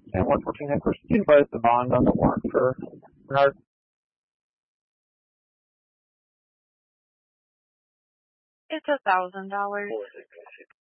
And 114 headquarters, can you advise the bond on the warrant for Bernard? It's $1,000.